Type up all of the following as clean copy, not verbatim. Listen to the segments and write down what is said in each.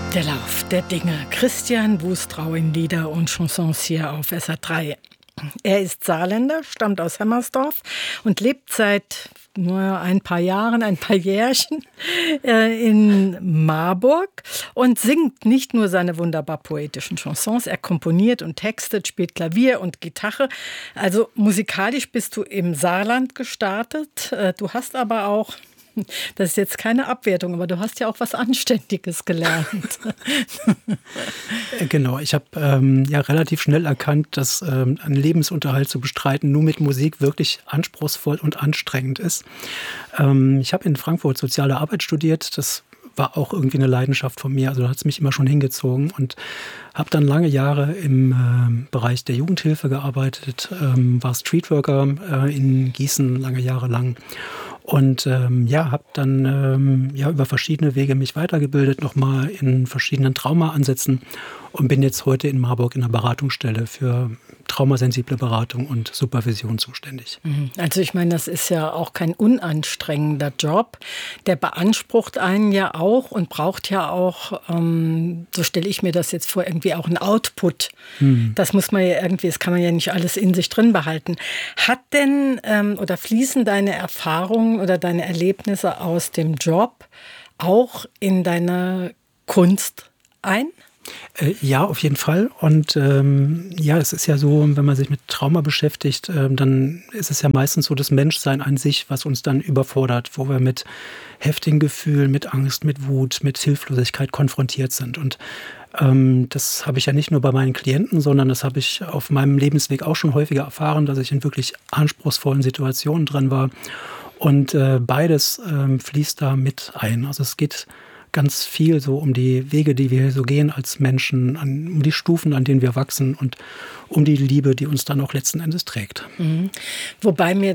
Der Lauf der Dinge. Christian Wustrau in Lieder und Chansons hier auf SR3. Er ist Saarländer, stammt aus Hemmersdorf und lebt seit nur ein paar Jahren, ein paar Jährchen in Marburg und singt nicht nur seine wunderbar poetischen Chansons, er komponiert und textet, spielt Klavier und Gitarre. Also musikalisch bist du im Saarland gestartet. Du hast aber auch, das ist jetzt keine Abwertung, aber du hast ja auch was Anständiges gelernt. Genau, ich habe ja relativ schnell erkannt, dass einen Lebensunterhalt zu bestreiten nur mit Musik wirklich anspruchsvoll und anstrengend ist. Ich habe in Frankfurt Soziale Arbeit studiert, das war auch irgendwie eine Leidenschaft von mir, also da hat es mich immer schon hingezogen und habe dann lange Jahre im Bereich der Jugendhilfe gearbeitet, war Streetworker in Gießen lange Jahre lang. Und habe dann über verschiedene Wege mich weitergebildet, nochmal in verschiedenen Traumaansätzen und bin jetzt heute in Marburg in einer Beratungsstelle für traumasensible Beratung und Supervision zuständig. Also ich meine, das ist ja auch kein unanstrengender Job. Der beansprucht einen ja auch und braucht ja auch, so stelle ich mir das jetzt vor, irgendwie auch einen Output. Das muss man ja irgendwie, das kann man ja nicht alles in sich drin behalten. Hat denn oder fließen deine Erfahrungen oder deine Erlebnisse aus dem Job auch in deine Kunst ein? Ja, auf jeden Fall. Und es ist ja so, wenn man sich mit Trauma beschäftigt, dann ist es ja meistens so das Menschsein an sich, was uns dann überfordert, wo wir mit heftigen Gefühlen, mit Angst, mit Wut, mit Hilflosigkeit konfrontiert sind. Und das habe ich ja nicht nur bei meinen Klienten, sondern das habe ich auf meinem Lebensweg auch schon häufiger erfahren, dass ich in wirklich anspruchsvollen Situationen drin war. Und beides fließt da mit ein. Also es geht ganz viel so um die Wege, die wir so gehen als Menschen, um die Stufen, an denen wir wachsen und um die Liebe, die uns dann auch letzten Endes trägt. Wobei mir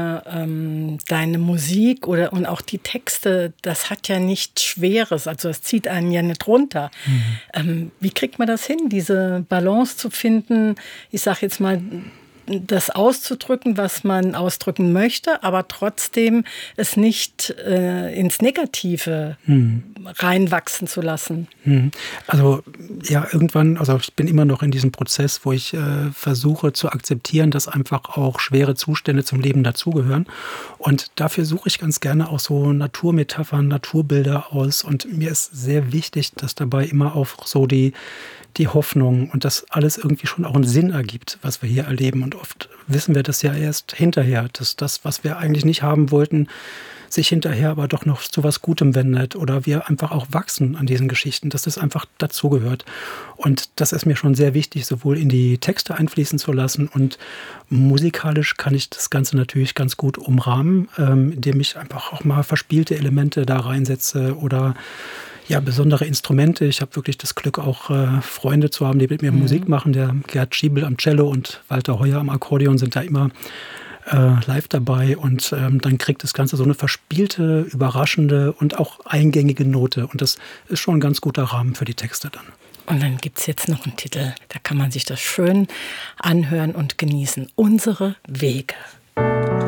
deine Musik und auch die Texte, das hat ja nichts Schweres, also es zieht einen ja nicht runter. Wie kriegt man das hin, diese Balance zu finden, ich sage jetzt mal, das auszudrücken, was man ausdrücken möchte, aber trotzdem es nicht ins Negative reinwachsen zu lassen. Also ja, irgendwann, also ich bin immer noch in diesem Prozess, wo ich versuche zu akzeptieren, dass einfach auch schwere Zustände zum Leben dazugehören. Und dafür suche ich ganz gerne auch so Naturmetaphern, Naturbilder aus. Und mir ist sehr wichtig, dass dabei immer auch so die Hoffnung und dass alles irgendwie schon auch einen Sinn ergibt, was wir hier erleben. Und oft wissen wir das ja erst hinterher, dass das, was wir eigentlich nicht haben wollten, sich hinterher aber doch noch zu was Gutem wendet oder wir einfach auch wachsen an diesen Geschichten, dass das einfach dazugehört. Und das ist mir schon sehr wichtig, sowohl in die Texte einfließen zu lassen und musikalisch kann ich das Ganze natürlich ganz gut umrahmen, indem ich einfach auch mal verspielte Elemente da reinsetze oder ja, besondere Instrumente. Ich habe wirklich das Glück, auch Freunde zu haben, die mit mir Musik machen. Der Gerd Schiebel am Cello und Walter Heuer am Akkordeon sind da immer live dabei. Und dann kriegt das Ganze so eine verspielte, überraschende und auch eingängige Note. Und das ist schon ein ganz guter Rahmen für die Texte dann. Und dann gibt es jetzt noch einen Titel, da kann man sich das schön anhören und genießen. Unsere Wege.